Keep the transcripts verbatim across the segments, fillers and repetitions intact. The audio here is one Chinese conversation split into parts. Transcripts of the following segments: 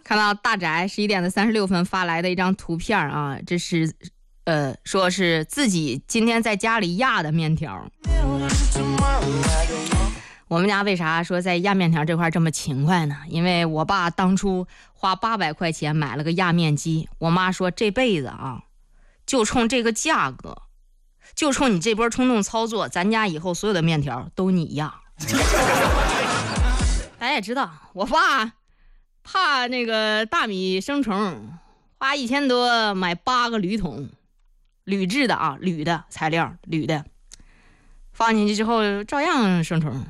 看到大宅十一点的三十六分发来的一张图片啊，这是呃，说是自己今天在家里压的面条。我们家为啥说在压面条这块这么勤快呢？因为我爸当初花八百块钱买了个压面机，我妈说这辈子啊，就冲这个价格，就冲你这波冲动操作，咱家以后所有的面条都你压。大家也知道，我爸怕那个大米生虫，花一千多买八个铝桶，铝制的啊，铝的材料，铝的，放进去之后照样生虫。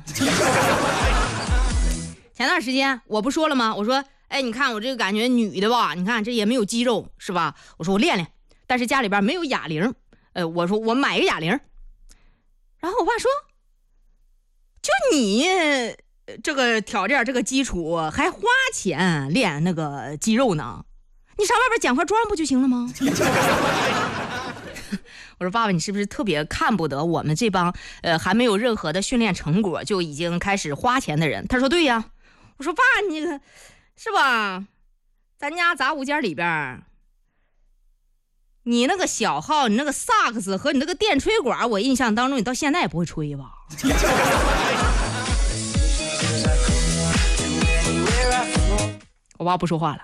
前段时间我不说了吗？我说，哎，你看我这个感觉女的吧，你看这也没有肌肉是吧？我说我练练，但是家里边没有哑铃，呃，我说我买个哑铃。然后我爸说，就你这个条件这个基础还花钱练那个肌肉呢，你上外边捡块砖不就行了吗？我说爸爸，你是不是特别看不得我们这帮呃还没有任何的训练成果就已经开始花钱的人？他说对呀。我说爸，你是吧，咱家杂物间里边你那个小号，你那个萨克斯和你那个电吹管，我印象当中你到现在也不会吹吧？我爸不说话了。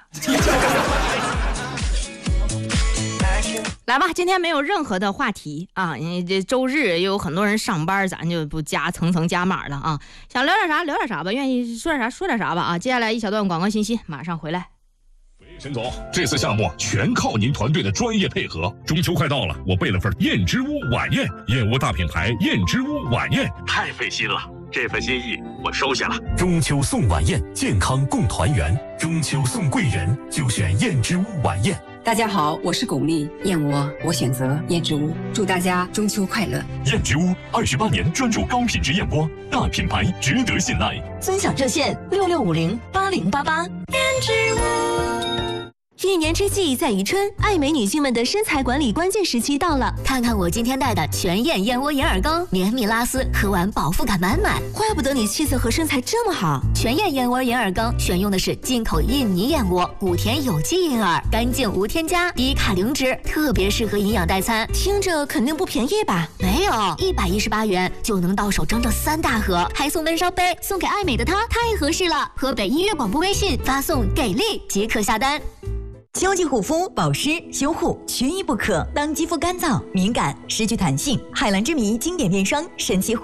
来吧，今天没有任何的话题啊，因为这周日也有很多人上班，咱就不加层层加码了啊。想聊点啥聊点啥吧，愿意说点啥说点啥吧啊。接下来一小段广告信息，马上回来。 沈总，这次项目全靠您团队的专业配合。中秋快到了，我备了份燕之屋晚宴，燕窝大品牌燕之屋晚宴，太费心了。这份心意我收下了。中秋送晚宴，健康共团圆。中秋送贵人，就选燕之屋晚宴。 大家好，我是巩俐，燕窝我选择燕之屋，祝大家中秋快乐。 燕之屋二十八年专注高品质燕窝，大品牌值得信赖。 分享热线六六五零八零八八。燕之屋。一年之计在于春，爱美女性们的身材管理关键时期到了。看看我今天带的全燕燕窝眼耳膏，绵密拉丝，喝完饱腹感满满。怪不得你气色和身材这么好。全燕燕窝眼耳膏选用的是进口印尼燕窝，谷田有机银耳，干净无添加，低卡零脂，特别适合营养代餐。听着肯定不便宜吧？没有，一百一十八元就能到手整整三大盒，还送温烧杯，送给爱美的她太合适了。河北音乐广播微信发送给力即可下单。 秋季护肤、保湿、修护缺一不可。当肌肤干燥、敏感、失去弹性，海蓝之谜经典面霜神奇活